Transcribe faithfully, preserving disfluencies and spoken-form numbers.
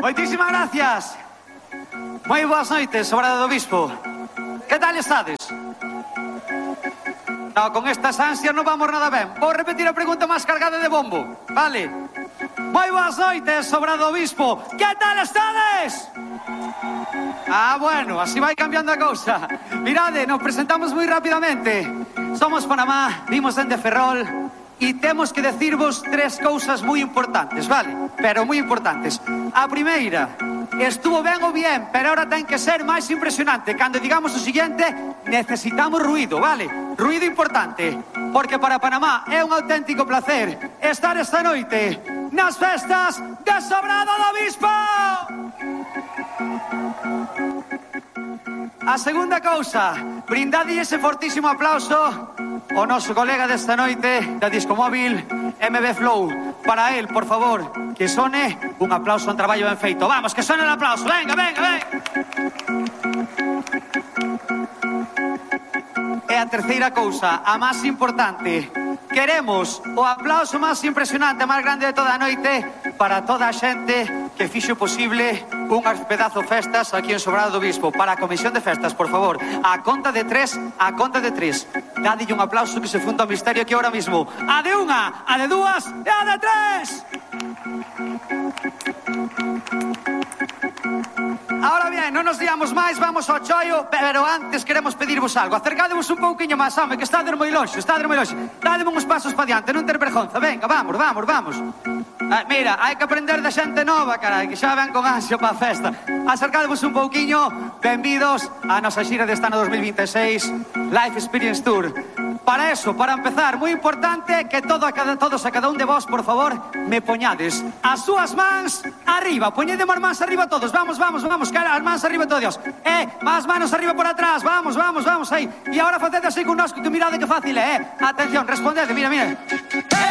Moitísimas gracias. Moi boas noites, Sobrado do Bispo. Que tal estades? No, con estas ansias non vamos nada ben. Vou repetir a pregunta máis cargada de bombo. Vale. Moi boas noites, Sobrado do Bispo. Que tal estades? Ah, bueno, así vai cambiando a cousa. Mirade, nos presentamos moi rapidamente. Somos Panamá, vimos dende Ferrol e temos que decirvos tres cousas moi importantes, vale? Pero moi importantes. A primeira, estuvo ben ou bien, pero ahora ten que ser máis impresionante. Cando digamos o siguiente, necesitamos ruído, vale? Ruído importante, porque para Panamá é un auténtico placer estar esta noite nas festas de Sobrado do Bispo! A segunda cousa, brindade ese fortísimo aplauso ao noso colega desta noite da Discomóvil, M B Flow. Para él, por favor, que sone un aplauso, un traballo ben feito. Vamos, que sone el aplauso. Venga, venga, venga. E a terceira cousa, a máis importante. Queremos o aplauso máis impresionante, máis grande de toda a noite para toda a xente que fixo posible unhas pedazo festas aquí en Sobrado do Bispo. Para a Comisión de Festas, por favor, a conta de tres, a conta de tres. Dadille un aplauso que se funda o misterio aquí ahora mismo. A de unha, a de dúas e a de tres. Ahora bien, non nos diamos máis, vamos ao choio, pero antes queremos pedirvos algo. Acercádevos un pouquiño máis, home, que estades moi lonxe, estades moi lonxe. Dádeme uns pasos pa diante, non ter vergonza. Venga, vamos, vamos, vamos. Ah, mira, hai que aprender de xente nova, carai, que xa ven con ansia pa festa. Acercádevos un pouquiño, benvidos á nosa xira deste ano dos mil veintiséis, Life Experience Tour. Para eso, para empezar, moi importante que todo a cada, todos a cada un de vos, por favor, me poñades as súas mans arriba. Poñede as mans arriba todos. Vamos, vamos, vamos, cara, as mans arriba todos. Eh, más manos arriba por atrás. Vamos, vamos, vamos, aí. E agora facede así con nosco, que mirade que fácil é, eh. Atención, respondede, mira, mira. Eh.